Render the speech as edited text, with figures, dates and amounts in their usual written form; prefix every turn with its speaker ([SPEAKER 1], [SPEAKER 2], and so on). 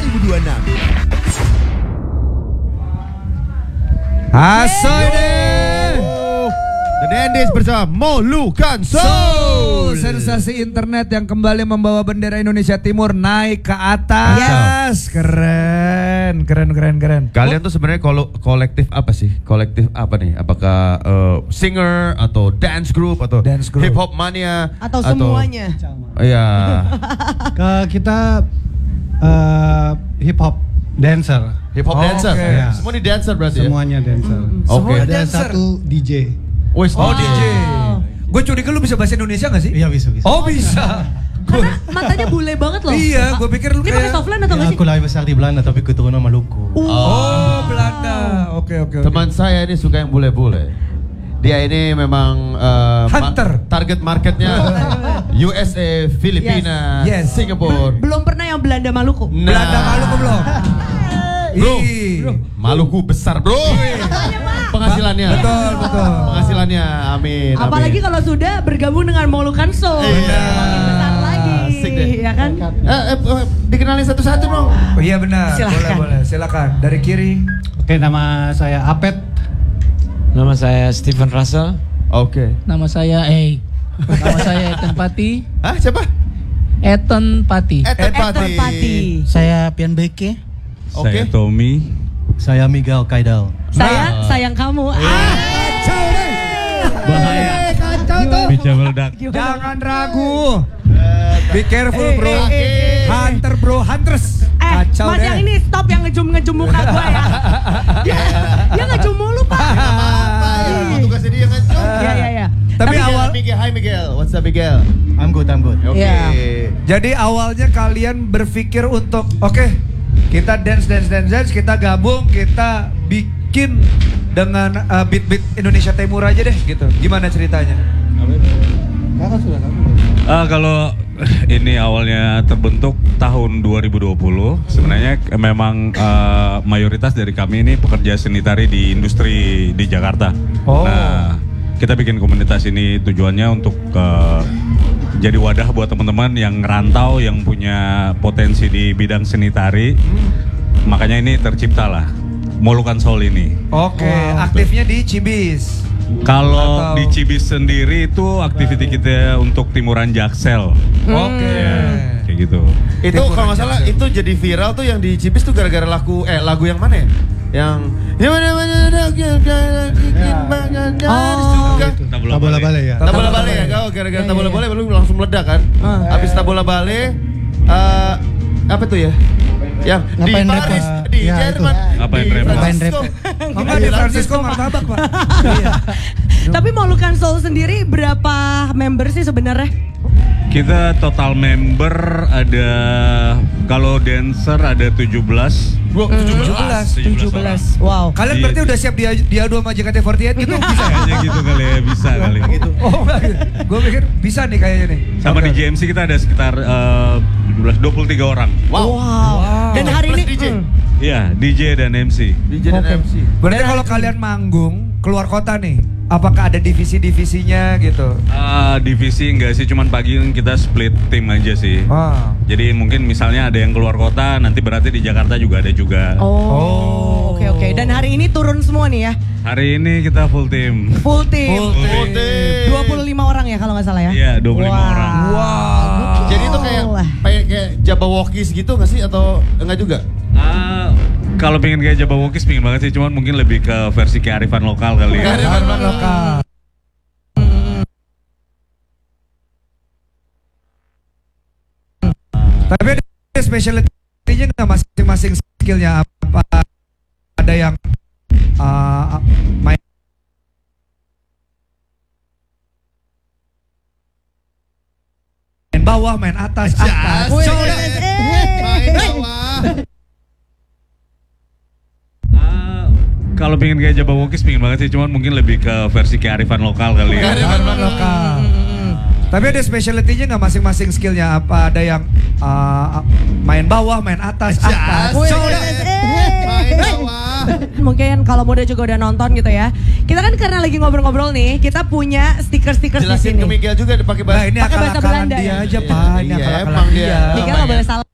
[SPEAKER 1] 2026.
[SPEAKER 2] Asoide
[SPEAKER 1] The Dandies bersama Molukan Soul.
[SPEAKER 2] Sensasi internet yang kembali membawa bendera Indonesia Timur naik ke atas. Keren.
[SPEAKER 1] Kalian tuh sebenarnya kolektif apa sih? Kolektif apa nih? Apakah singer atau dance group atau hip hop mania
[SPEAKER 3] atau semuanya?
[SPEAKER 1] Iya.
[SPEAKER 4] Kita hip hop dancer.
[SPEAKER 1] Hip hop dancer.
[SPEAKER 4] Ya.
[SPEAKER 1] Semua ini dancer berarti
[SPEAKER 4] semuanya
[SPEAKER 1] ya?
[SPEAKER 4] dancer.
[SPEAKER 1] Oke.
[SPEAKER 4] Ada satu DJ.
[SPEAKER 2] DJ. Gue curiga lu bisa bahasa Indonesia gak sih?
[SPEAKER 4] Iya bisa.
[SPEAKER 2] Oh bisa.
[SPEAKER 3] Karena matanya bule banget loh.
[SPEAKER 2] Iya, gue pikir lu
[SPEAKER 3] Ini pakai Soflan atau nggak sih?
[SPEAKER 4] Aku lahir besar di Belanda tapi keturunan Maluku.
[SPEAKER 2] Oh, Belanda. Oke.
[SPEAKER 1] Teman saya ini suka yang bule-bule. Dia ini memang
[SPEAKER 2] Hunter.
[SPEAKER 1] Target marketnya USA, Filipina,
[SPEAKER 2] Yes.
[SPEAKER 1] Singapura.
[SPEAKER 3] Belum pernah yang Belanda Maluku.
[SPEAKER 2] Belanda Maluku belum?
[SPEAKER 1] Bro, Maluku besar bro. Penghasilannya.
[SPEAKER 2] Betul.
[SPEAKER 1] Penghasilannya, amin.
[SPEAKER 3] Apalagi kalau sudah bergabung dengan Molukan Soul. Makin besar lagi.
[SPEAKER 1] Asik deh.
[SPEAKER 3] Ya kan?
[SPEAKER 1] Dikenalin satu-satu dong.
[SPEAKER 2] Oh iya benar.
[SPEAKER 3] Silakan.
[SPEAKER 2] Boleh. Silakan. Dari kiri.
[SPEAKER 4] Oke, nama saya Apet.
[SPEAKER 5] Nama saya Steven Russell.
[SPEAKER 1] Oke.
[SPEAKER 5] Nama saya Nama saya Ethan Pati.
[SPEAKER 1] Hah, siapa?
[SPEAKER 5] Ethan Pati.
[SPEAKER 1] Ethan
[SPEAKER 3] Pati.
[SPEAKER 5] Saya Pian Beke.
[SPEAKER 1] Oke.
[SPEAKER 6] Saya Tommy.
[SPEAKER 4] Saya Miguel Kaidal.
[SPEAKER 3] Saya sayang kamu.
[SPEAKER 6] Bahaya. Bisa meledak.
[SPEAKER 2] Jangan ragu. Be careful bro. Hunter bro, hunters. Kacau
[SPEAKER 3] Mas
[SPEAKER 2] deh.
[SPEAKER 3] yang ini stop yang ngejum muka gua ya. Dia ngejum mulu Pak.
[SPEAKER 1] Tugasnya dia ngejum.
[SPEAKER 3] Iya.
[SPEAKER 2] Tapi awal
[SPEAKER 1] Hi Miguel. What's up Miguel?
[SPEAKER 4] I'm good.
[SPEAKER 1] Oke.
[SPEAKER 3] Iya.
[SPEAKER 2] Jadi awalnya kalian berpikir untuk kita dance, kita gabung, kita bikin dengan beat Indonesia Timur aja deh gitu. Gimana ceritanya?
[SPEAKER 6] Kalau ini awalnya terbentuk tahun 2020, sebenarnya memang mayoritas dari kami ini pekerja seni tari di industri di Jakarta.
[SPEAKER 2] Oh.
[SPEAKER 6] Nah, kita bikin komunitas ini tujuannya untuk jadi wadah buat teman-teman yang ngerantau, yang punya potensi di bidang seni tari. Makanya ini tercipta lah Molukan Soul ini.
[SPEAKER 2] Oke, aktifnya di Cibis.
[SPEAKER 6] Kalau di Cibis sendiri itu aktiviti kita untuk Timuran Jaksel.
[SPEAKER 2] Oke.
[SPEAKER 6] Ya, kayak gitu.
[SPEAKER 1] Itu kalau nggak salah itu jadi viral tuh yang di Cibis tuh gara-gara lagu yang mana ya? Yang
[SPEAKER 4] Tabola Bale ya.
[SPEAKER 1] Tabola Bale ya, kau gara-gara Tabola Bale baru langsung meledak kan? Habis Tabola Bale apa tuh ya? Yang di Paris, di Jerman,
[SPEAKER 6] Ngapain
[SPEAKER 1] di
[SPEAKER 6] rap?
[SPEAKER 1] Francisco.
[SPEAKER 2] Enggak di Francisco martabak Pak.
[SPEAKER 3] Tapi Molukan Soul sendiri berapa member sih sebenarnya?
[SPEAKER 6] Kita total member ada, kalau dancer ada 17.
[SPEAKER 3] 17. Wow.
[SPEAKER 2] Kalian berarti udah siap diadu sama JKT48 gitu bisa ya?
[SPEAKER 6] Kayaknya gitu kali ya, bisa kali.
[SPEAKER 1] Gitu.
[SPEAKER 2] Oh, gue pikir bisa nih kayaknya nih.
[SPEAKER 6] Sama di JMC kita ada sekitar 23 orang.
[SPEAKER 1] Wow.
[SPEAKER 3] Dan hari ini
[SPEAKER 1] DJ.
[SPEAKER 6] Iya, DJ dan MC.
[SPEAKER 1] DJ dan MC.
[SPEAKER 2] Berarti kalau kalian manggung keluar kota nih, apakah ada divisi-divisinya gitu?
[SPEAKER 6] Divisi enggak sih, cuman pagi kita split tim aja sih. Jadi mungkin misalnya ada yang keluar kota, nanti berarti di Jakarta juga ada juga.
[SPEAKER 3] Oke. Dan hari ini turun semua nih ya?
[SPEAKER 6] Hari ini kita full tim.
[SPEAKER 3] Full team. 25 orang ya kalau nggak salah ya?
[SPEAKER 6] Iya, 25 orang.
[SPEAKER 2] Wow.
[SPEAKER 1] Jadi itu kayak Jabberwockies gitu nggak sih atau enggak juga?
[SPEAKER 6] Kalau pengen kayak Jabberwockies pengen banget sih, cuman mungkin lebih ke versi kearifan lokal kali ya.
[SPEAKER 2] Kearifan lokal. Tapi ada specialty-nya nggak masing-masing skillnya apa? Ada yang main bawah, main atas.
[SPEAKER 1] Main bawah.
[SPEAKER 6] Kalau pengen kayak Jabberwockies pengen banget sih, cuman mungkin lebih ke versi kearifan lokal kali ya.
[SPEAKER 2] Kearifan lokal. Tapi ada specialty-nya nggak masing-masing skillnya apa? Ada yang main bawah, main atas.
[SPEAKER 1] Main bawah.
[SPEAKER 3] Mungkin kalau muda juga udah nonton gitu ya. Kita kan karena lagi ngobrol-ngobrol nih, kita punya stiker-stiker di
[SPEAKER 1] Jelasin
[SPEAKER 3] sini.
[SPEAKER 1] ke Miguel juga pakai
[SPEAKER 2] Nah, ini
[SPEAKER 3] Pakai bahasa
[SPEAKER 2] akal-akalan
[SPEAKER 3] Belanda
[SPEAKER 2] dia
[SPEAKER 3] ya?
[SPEAKER 2] aja Pak. Ini
[SPEAKER 1] Iya,
[SPEAKER 2] akal-akalan
[SPEAKER 1] emang
[SPEAKER 2] dia.
[SPEAKER 1] dia.
[SPEAKER 3] Miguel nggak boleh salah.